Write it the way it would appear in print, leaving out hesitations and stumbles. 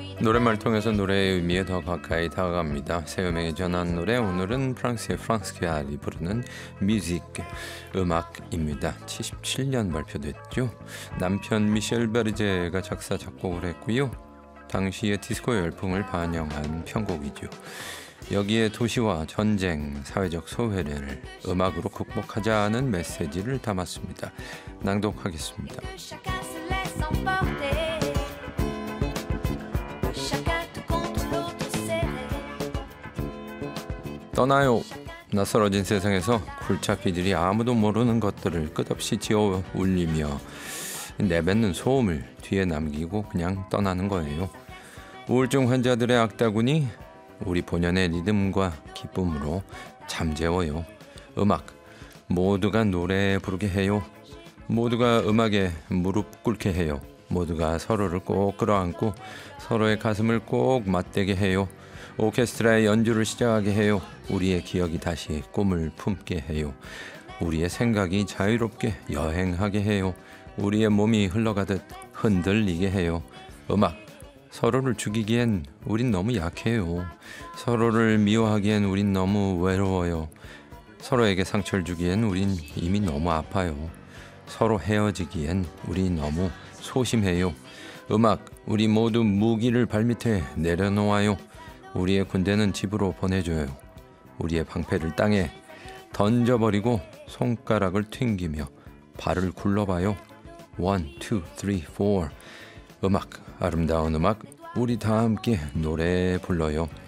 노랫말 통해서 노래의 의미에 더 가까이 다가갑니다. 새 음악에 전한 노래, 오늘은 프랑스의 프랑스 퀴알이 부르는 뮤직, 음악입니다. 77년 발표됐죠. 남편 미셸 베르제가 작사 작곡을 했고요. 당시의 디스코 열풍을 반영한 편곡이죠. 여기에 도시와 전쟁, 사회적 소외를 음악으로 극복하자는 메시지를 담았습니다. 낭독하겠습니다. 떠나요. 낯설어진 세상에서 골짜기들이 아무도 모르는 것들을 끝없이 지어 울리며 내뱉는 소음을 뒤에 남기고 그냥 떠나는 거예요. 우울증 환자들의 악다군이 우리 본연의 리듬과 기쁨으로 잠재워요. 음악, 모두가 노래 부르게 해요. 모두가 음악에 무릎 꿇게 해요. 모두가 서로를 꼭 끌어안고 서로의 가슴을 꼭 맞대게 해요. 오케스트라의 연주를 시작하게 해요. 우리의 기억이 다시 꿈을 품게 해요. 우리의 생각이 자유롭게 여행하게 해요. 우리의 몸이 흘러가듯 흔들리게 해요. 음악, 서로를 죽이기엔 우린 너무 약해요. 서로를 미워하기엔 우린 너무 외로워요. 서로에게 상처를 주기엔 우린 이미 너무 아파요. 서로 헤어지기엔 우리 너무 소심해요. 음악, 우리 모두 무기를 발밑에 내려놓아요. 우리의 군대는 집으로 보내줘요. 우리의 방패를 땅에 던져버리고 손가락을 튕기며 발을 굴러봐요. 1, 2, 3, 4. 음악, 아름다운 음악, 우리 다 함께 노래 불러요.